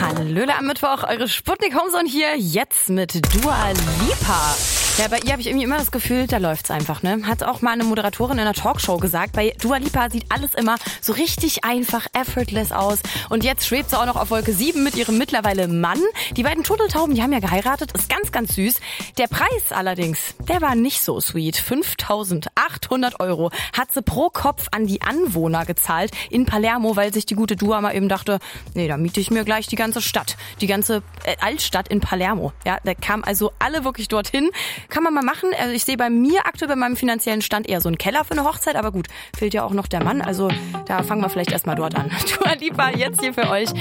Hallöle am Mittwoch, eure Sputnik Homezone hier, jetzt mit Dua Lipa. Ja, bei ihr habe ich irgendwie immer das Gefühl, da läuft's einfach, ne? Hat auch mal eine Moderatorin in einer Talkshow gesagt, bei Dua Lipa sieht alles immer so richtig einfach, effortless aus. Und jetzt schwebt sie auch noch auf Wolke 7 mit ihrem mittlerweile Mann. Die beiden Turteltauben, die haben ja geheiratet, ist ganz, ganz süß. Der Preis allerdings, der war nicht so sweet. 5.800 € hat sie pro Kopf an die Anwohner gezahlt in Palermo, weil sich die gute Dua mal eben dachte, nee, da miete ich mir gleich die ganze Stadt, die ganze Altstadt in Palermo. Ja, da kamen also alle wirklich dorthin. Kann man mal machen. Also ich sehe bei mir aktuell bei meinem finanziellen Stand eher so einen Keller für eine Hochzeit, aber gut, fehlt ja auch noch der Mann. Also da fangen wir vielleicht erstmal dort an. Dua Lipa jetzt hier für euch.